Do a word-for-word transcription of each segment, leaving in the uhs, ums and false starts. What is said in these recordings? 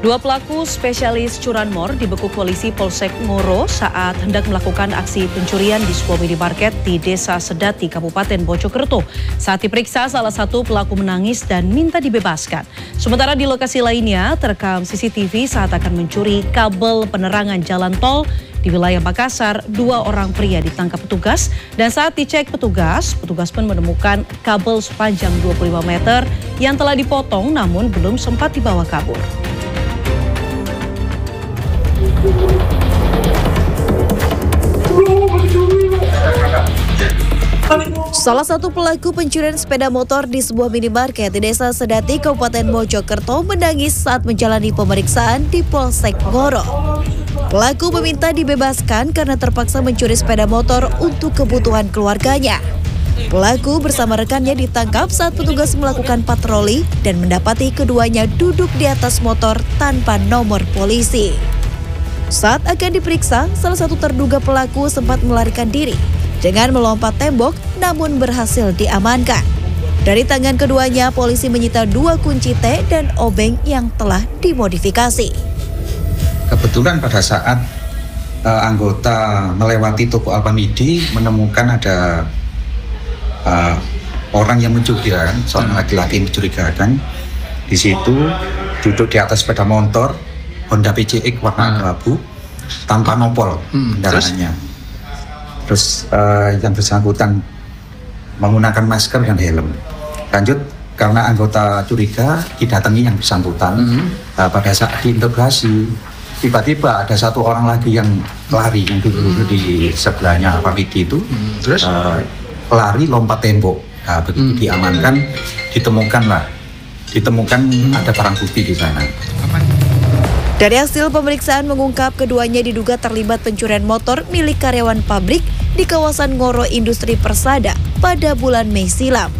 Dua pelaku spesialis curanmor dibekuk polisi Polsek Ngoro saat hendak melakukan aksi pencurian di sebuah minimarket di Desa Sedati, Kabupaten Mojokerto. Saat diperiksa, salah satu pelaku menangis dan minta dibebaskan. Sementara di lokasi lainnya terekam C C T V saat akan mencuri kabel penerangan jalan tol di wilayah Makassar. Dua orang pria ditangkap petugas dan saat dicek petugas, petugas pun menemukan kabel sepanjang dua puluh lima meter yang telah dipotong namun belum sempat dibawa kabur. Salah satu pelaku pencurian sepeda motor di sebuah minimarket di Desa Sedati, Kabupaten Mojokerto menangis saat menjalani pemeriksaan di Polsek Ngoro. Pelaku meminta dibebaskan karena terpaksa mencuri sepeda motor untuk kebutuhan keluarganya. Pelaku bersama rekannya ditangkap saat petugas melakukan patroli dan mendapati keduanya duduk di atas motor tanpa nomor polisi. Saat akan diperiksa, salah satu terduga pelaku sempat melarikan diri dengan melompat tembok namun berhasil diamankan. Dari tangan keduanya, polisi menyita dua kunci T dan obeng yang telah dimodifikasi. Kebetulan pada saat uh, anggota melewati toko Alfamidi menemukan ada uh, orang yang mencurigakan, seorang laki-laki mencurigakan. Di situ duduk di atas sepeda motor Honda P C X warna abu tanpa nopol kendaraannya. Terus uh, yang bersangkutan menggunakan masker dan helm. Lanjut, karena anggota curiga didatangi yang bersangkutan, mm-hmm. uh, pada saat diinterogasi tiba-tiba ada satu orang lagi yang lari yang duduk mm-hmm. di sebelahnya Alfamidi itu, mm-hmm. Terus uh, lari lompat tembok. Nah, begitu mm-hmm. diamankan, ditemukanlah, ditemukan mm-hmm. ada barang bukti di sana. Dari hasil pemeriksaan mengungkap keduanya diduga terlibat pencurian motor milik karyawan pabrik di kawasan Ngoro Industri Persada pada bulan Mei silam.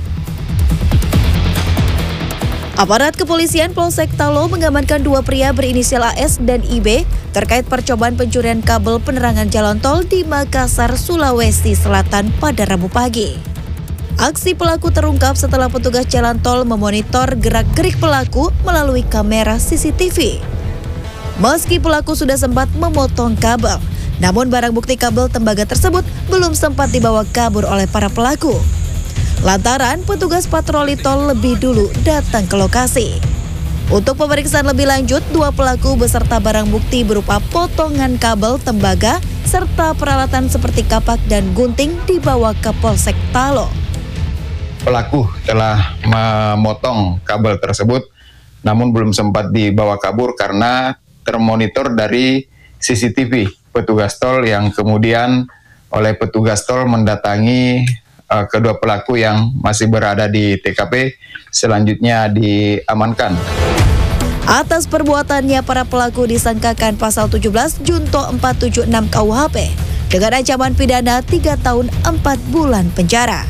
Aparat kepolisian Polsek Talo mengamankan dua pria berinisial A S dan I B terkait percobaan pencurian kabel penerangan jalan tol di Makassar, Sulawesi Selatan pada Rabu pagi. Aksi pelaku terungkap setelah petugas jalan tol memonitor gerak-gerik pelaku melalui kamera C C T V. Meski pelaku sudah sempat memotong kabel, namun barang bukti kabel tembaga tersebut belum sempat dibawa kabur oleh para pelaku. Lantaran petugas patroli tol lebih dulu datang ke lokasi. Untuk pemeriksaan lebih lanjut, dua pelaku beserta barang bukti berupa potongan kabel tembaga serta peralatan seperti kapak dan gunting dibawa ke Polsek Talo. Pelaku telah memotong kabel tersebut, namun belum sempat dibawa kabur karena termonitor dari C C T V petugas tol yang kemudian oleh petugas tol mendatangi uh, kedua pelaku yang masih berada di T K P, selanjutnya diamankan. Atas perbuatannya, para pelaku disangkakan pasal tujuh belas Junto empat tujuh enam K U H P dengan ancaman pidana tiga tahun empat bulan penjara.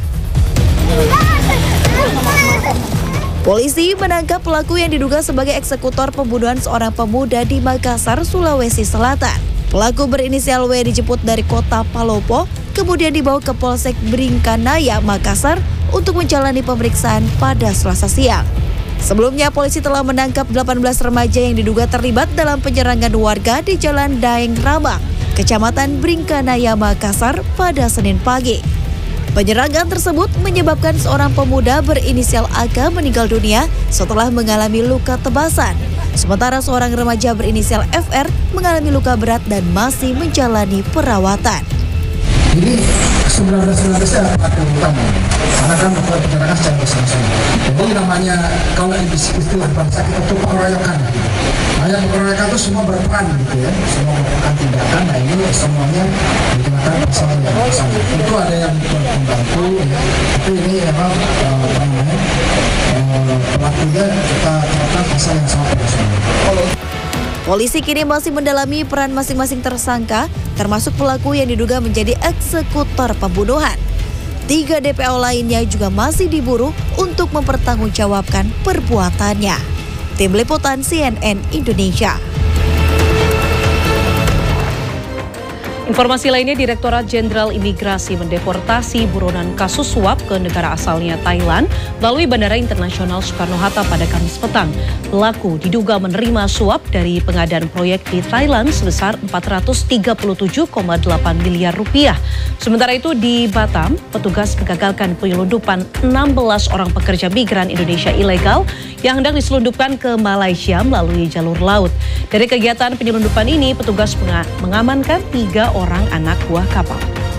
Polisi menangkap pelaku yang diduga sebagai eksekutor pembunuhan seorang pemuda di Makassar, Sulawesi Selatan. Pelaku berinisial W dijemput dari kota Palopo, kemudian dibawa ke Polsek Bringkanaya, Makassar untuk menjalani pemeriksaan pada Selasa siang. Sebelumnya, polisi telah menangkap delapan belas remaja yang diduga terlibat dalam penyerangan warga di Jalan Daeng Ramang, Kecamatan Bringkanaya, Makassar pada Senin pagi. Penyerangan tersebut menyebabkan seorang pemuda berinisial A K meninggal dunia setelah mengalami luka tebasan. Sementara seorang remaja berinisial F R mengalami luka berat dan masih menjalani perawatan. Jadi sebenarnya sebenarnya akan utama karena kan melakukan penyerangan secara bersama-sama. Jadi namanya kalau istilah bangsa kita itu pengeroyokan. Nah, yang pengeroyokan itu semua berperan gitu ya, semua melakukan tindakan. Nah ini semuanya dikenakan pasal yang bersama. Itu ada yang membantu, ya. Tapi ini memang apa namanya pelakunya kita kenakan pasal yang sama pada semua. Polisi kini masih mendalami peran masing-masing tersangka, termasuk pelaku yang diduga menjadi eksekutor pembunuhan. Tiga D P O lainnya juga masih diburu untuk mempertanggungjawabkan perbuatannya. Tim Liputan C N N Indonesia. Informasi lainnya, Direktorat Jenderal Imigrasi mendeportasi buronan kasus suap ke negara asalnya Thailand melalui Bandara Internasional Soekarno-Hatta pada Kamis petang. Pelaku diduga menerima suap dari pengadaan proyek di Thailand sebesar empat ratus tiga puluh tujuh koma delapan miliar rupiah. Sementara itu di Batam, petugas menggagalkan penyelundupan enam belas orang pekerja migran Indonesia ilegal yang hendak diselundupkan ke Malaysia melalui jalur laut. Dari kegiatan penyelundupan ini, petugas mengamankan tiga orang anak buah kapal.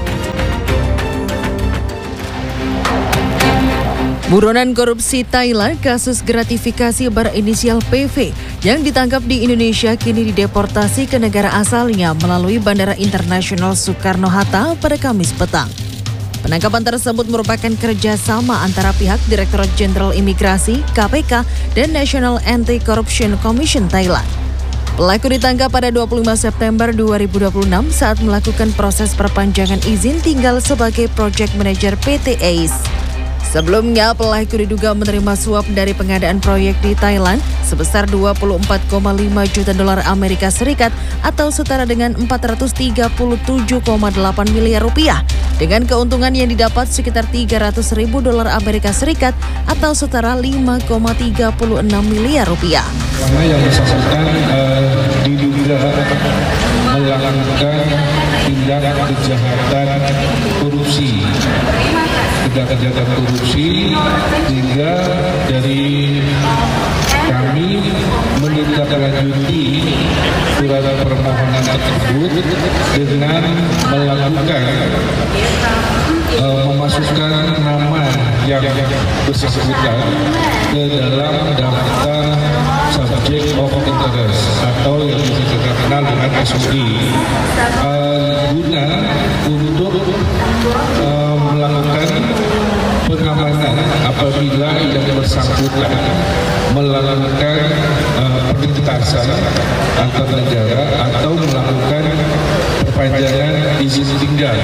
Buronan korupsi Thailand kasus gratifikasi berinisial P V yang ditangkap di Indonesia kini dideportasi ke negara asalnya melalui Bandara Internasional Soekarno-Hatta pada Kamis petang. Penangkapan tersebut merupakan kerjasama antara pihak Direktorat Jenderal Imigrasi, K P K, dan National Anti-Corruption Commission Thailand. Pelaku ditangkap pada dua puluh lima September dua ribu dua puluh enam saat melakukan proses perpanjangan izin tinggal sebagai Project Manager P T A C E. Sebelumnya, pelaku diduga menerima suap dari pengadaan proyek di Thailand sebesar dua puluh empat koma lima juta dolar Amerika Serikat atau setara dengan empat ratus tiga puluh tujuh koma delapan miliar rupiah dengan keuntungan yang didapat sekitar tiga ratus ribu dolar Amerika Serikat atau setara lima koma tiga enam miliar rupiah. Karena yang bersangkutan uh, diduga melakukan tindak kejahatan korupsi. Tindak kejahatan korupsi sehingga dari kami menindaklanjuti surat permohonan tersebut dengan melakukan uh, memasukkan nama yang bersangkutan ke dalam daftar subject of interest atau yang kita kenal dengan S O I uh, guna untuk uh, melakukan pengamanan apabila yang bersangkutan melakukan uh, perlintasan antar negara atau melakukan perpanjangan izin tinggal.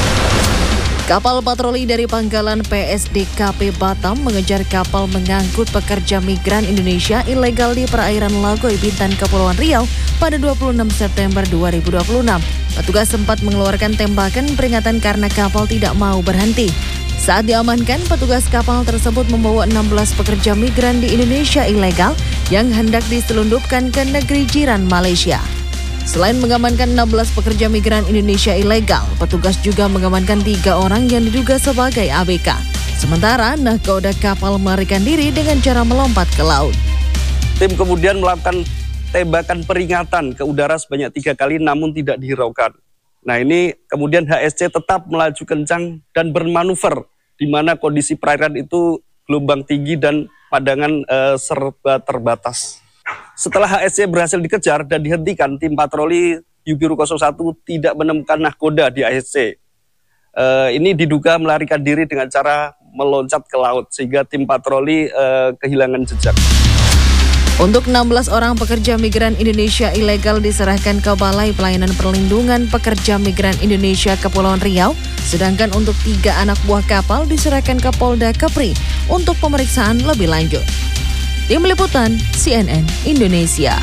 Kapal patroli dari Pangkalan P S D K P Batam mengejar kapal mengangkut pekerja migran Indonesia ilegal di perairan Lagoy Bintan, Kepulauan Riau pada dua puluh enam September dua ribu dua puluh enam. Petugas sempat mengeluarkan tembakan peringatan karena kapal tidak mau berhenti. Saat diamankan, petugas kapal tersebut membawa enam belas pekerja migran di Indonesia ilegal yang hendak diselundupkan ke negeri jiran Malaysia. Selain mengamankan enam belas pekerja migran Indonesia ilegal, petugas juga mengamankan tiga orang yang diduga sebagai A B K. Sementara nahkoda kapal melarikan diri dengan cara melompat ke laut. Tim kemudian melakukan tembakan peringatan ke udara sebanyak tiga kali namun tidak dihiraukan. Nah ini kemudian H S C tetap melaju kencang dan bermanuver di mana kondisi perairan itu gelombang tinggi dan pandangan e, serba terbatas. Setelah H S C berhasil dikejar dan dihentikan, tim patroli Yubiru nol satu tidak menemukan nahkoda di H S C. E, ini diduga melarikan diri dengan cara meloncat ke laut sehingga tim patroli e, kehilangan jejak. Untuk enam belas orang pekerja migran Indonesia ilegal diserahkan ke Balai Pelayanan Perlindungan Pekerja Migran Indonesia Kepulauan Riau, sedangkan untuk tiga anak buah kapal diserahkan ke Polda Kepri untuk pemeriksaan lebih lanjut. Tim Liputan C N N Indonesia.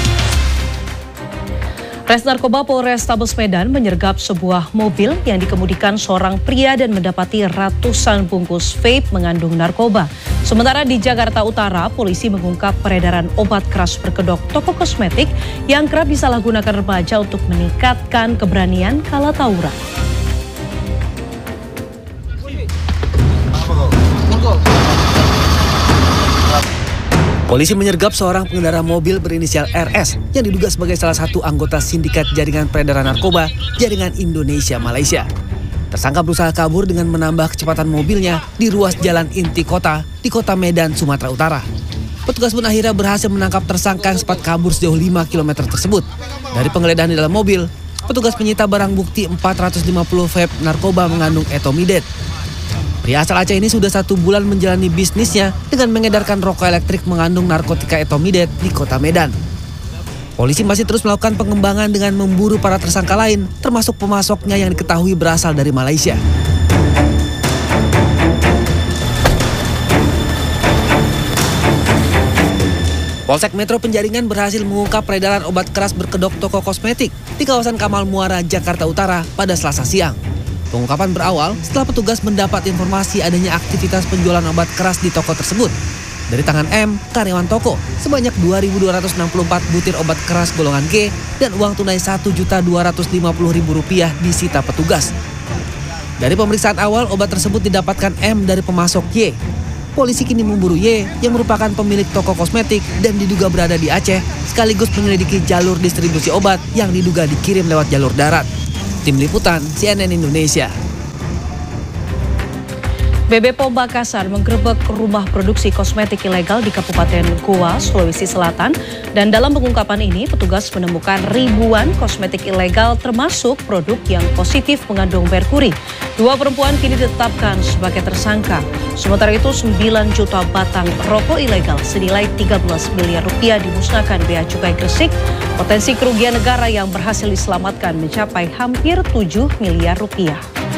Res Narkoba Polrestabes Medan menyergap sebuah mobil yang dikemudikan seorang pria dan mendapati ratusan bungkus vape mengandung narkoba. Sementara di Jakarta Utara, polisi mengungkap peredaran obat keras berkedok toko kosmetik yang kerap disalahgunakan remaja untuk meningkatkan keberanian kala tawuran. Polisi menyergap seorang pengendara mobil berinisial R S yang diduga sebagai salah satu anggota sindikat jaringan peredaran narkoba jaringan Indonesia-Malaysia. Tersangka berusaha kabur dengan menambah kecepatan mobilnya di ruas jalan inti kota di kota Medan, Sumatera Utara. Petugas pun akhirnya berhasil menangkap tersangka yang sempat kabur sejauh lima kilometer tersebut. Dari penggeledahan di dalam mobil, petugas menyita barang bukti empat ratus lima puluh vape narkoba mengandung etomidet. Pria asal Aceh ini sudah satu bulan menjalani bisnisnya dengan mengedarkan rokok elektrik mengandung narkotika etomidet di kota Medan. Polisi masih terus melakukan pengembangan dengan memburu para tersangka lain, termasuk pemasoknya yang diketahui berasal dari Malaysia. Polsek Metro Penjaringan berhasil mengungkap peredaran obat keras berkedok toko kosmetik di kawasan Kamal Muara, Jakarta Utara pada Selasa siang. Pengungkapan berawal setelah petugas mendapat informasi adanya aktivitas penjualan obat keras di toko tersebut. Dari tangan M, karyawan toko, sebanyak dua ribu dua ratus enam puluh empat butir obat keras golongan G dan uang tunai satu juta dua ratus lima puluh ribu rupiah disita petugas. Dari pemeriksaan awal, obat tersebut didapatkan M dari pemasok Y. Polisi kini memburu Y yang merupakan pemilik toko kosmetik dan diduga berada di Aceh, sekaligus menyelidiki jalur distribusi obat yang diduga dikirim lewat jalur darat. Tim Liputan C N N Indonesia. B B P O M Makassar menggerebek rumah produksi kosmetik ilegal di Kabupaten Goa, Sulawesi Selatan. Dan dalam pengungkapan ini, petugas menemukan ribuan kosmetik ilegal termasuk produk yang positif mengandung merkuri. Dua perempuan kini ditetapkan sebagai tersangka. Sementara itu, sembilan juta batang rokok ilegal senilai tiga belas miliar rupiah dimusnahkan Bea Cukai Gresik. Potensi kerugian negara yang berhasil diselamatkan mencapai hampir tujuh miliar rupiah.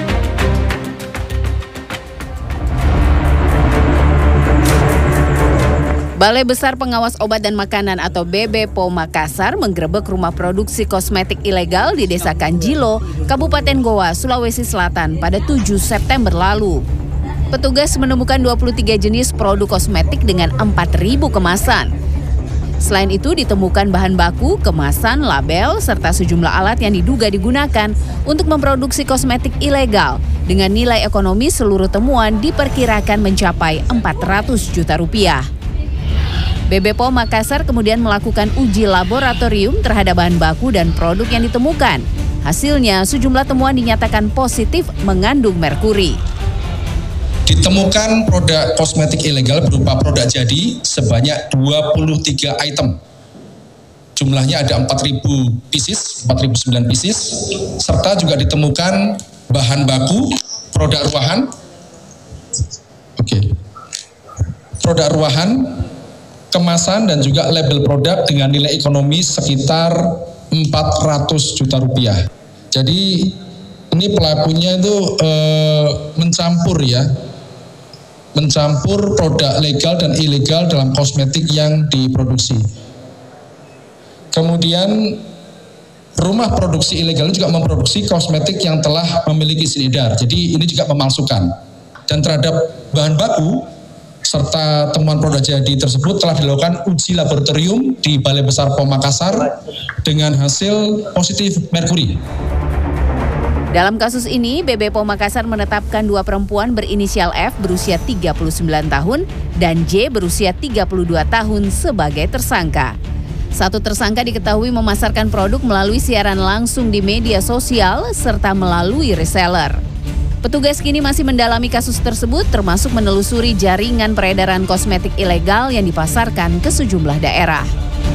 Balai Besar Pengawas Obat dan Makanan atau B B P O M Makassar menggerebek rumah produksi kosmetik ilegal di Desa Kanjilo, Kabupaten Goa, Sulawesi Selatan pada tujuh September lalu. Petugas menemukan dua puluh tiga jenis produk kosmetik dengan empat ribu kemasan. Selain itu ditemukan bahan baku, kemasan, label, serta sejumlah alat yang diduga digunakan untuk memproduksi kosmetik ilegal dengan nilai ekonomi seluruh temuan diperkirakan mencapai empat ratus juta rupiah. B B P O M Makassar kemudian melakukan uji laboratorium terhadap bahan baku dan produk yang ditemukan. Hasilnya, sejumlah temuan dinyatakan positif mengandung merkuri. Ditemukan produk kosmetik ilegal berupa produk jadi sebanyak dua puluh tiga item. Jumlahnya ada empat ribu pieces, empat ribu sembilan pieces, serta juga ditemukan bahan baku, produk ruahan, oke, okay. produk ruahan, kemasan dan juga label produk dengan nilai ekonomi sekitar empat ratus juta rupiah. Jadi ini pelakunya itu e, mencampur ya, mencampur produk legal dan ilegal dalam kosmetik yang diproduksi. Kemudian rumah produksi ilegal juga memproduksi kosmetik yang telah memiliki izin edar. Jadi ini juga memalsukan. Dan terhadap bahan baku serta temuan produk jadi tersebut telah dilakukan uji laboratorium di Balai Besar P O M Makassar dengan hasil positif merkuri. Dalam kasus ini, B B P O M Makassar menetapkan dua perempuan berinisial F berusia tiga puluh sembilan tahun dan J berusia tiga puluh dua tahun sebagai tersangka. Satu tersangka diketahui memasarkan produk melalui siaran langsung di media sosial serta melalui reseller. Petugas kini masih mendalami kasus tersebut termasuk menelusuri jaringan peredaran kosmetik ilegal yang dipasarkan ke sejumlah daerah.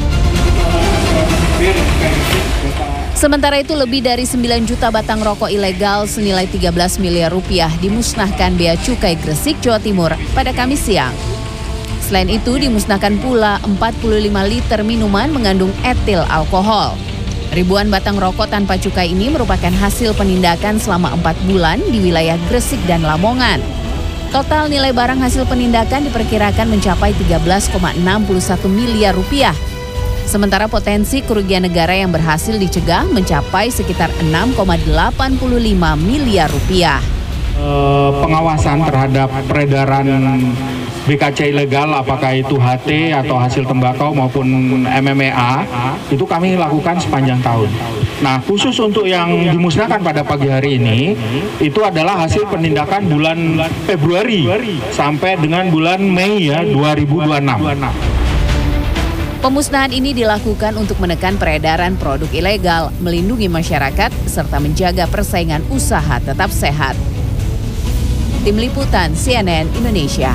Sementara itu lebih dari sembilan juta batang rokok ilegal senilai tiga belas miliar rupiah dimusnahkan Bea Cukai Gresik, Jawa Timur pada Kamis siang. Selain itu dimusnahkan pula empat puluh lima liter minuman mengandung etil alkohol. Ribuan batang rokok tanpa cukai ini merupakan hasil penindakan selama empat bulan di wilayah Gresik dan Lamongan. Total nilai barang hasil penindakan diperkirakan mencapai tiga belas koma enam puluh satu miliar rupiah. Sementara potensi kerugian negara yang berhasil dicegah mencapai sekitar enam koma delapan puluh lima miliar rupiah. Pengawasan terhadap peredaran B K C ilegal, apakah itu H T atau hasil tembakau maupun M M E A, itu kami lakukan sepanjang tahun. Nah, khusus untuk yang dimusnahkan pada pagi hari ini, itu adalah hasil penindakan bulan Februari sampai dengan bulan Mei ya dua ribu dua puluh enam. Pemusnahan ini dilakukan untuk menekan peredaran produk ilegal, melindungi masyarakat, serta menjaga persaingan usaha tetap sehat. Tim Liputan C N N Indonesia.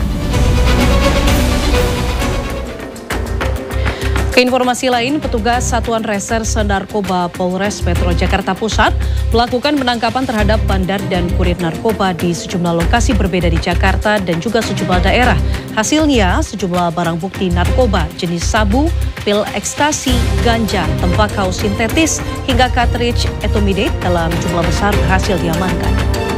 Keinformasi lain, petugas Satuan Reserse Narkoba Polres Metro Jakarta Pusat melakukan penangkapan terhadap bandar dan kurir narkoba di sejumlah lokasi berbeda di Jakarta dan juga sejumlah daerah. Hasilnya, sejumlah barang bukti narkoba jenis sabu, pil ekstasi, ganja, tembakau sintetis, hingga cartridge etomidate dalam jumlah besar berhasil diamankan.